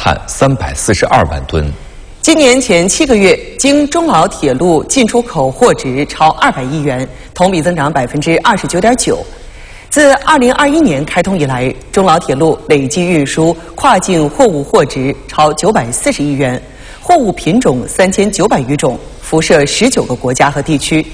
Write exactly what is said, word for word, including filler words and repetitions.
碳三百四十二万吨。 今年前七个月，经中老铁路进出口货值超二百亿元，同比增长百分之二十九点九。自二零二一年开通以来，中老铁路累计运输跨境货物货值超九百四十亿元，货物品种三千九百余种，辐射十九个国家和地区，